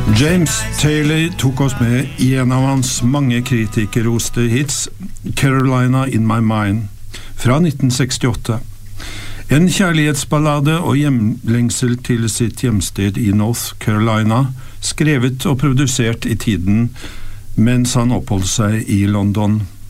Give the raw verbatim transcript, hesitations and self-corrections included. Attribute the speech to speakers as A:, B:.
A: James Taylor tok oss med i en av hans mange kritikerroste hits, Carolina in my mind, fra nitten sekstiåtte. En kjærlighetsballade og hjemlengsel til sitt hjemsted i North Carolina, skrevet og produsert i tiden mens han oppholdt seg i London.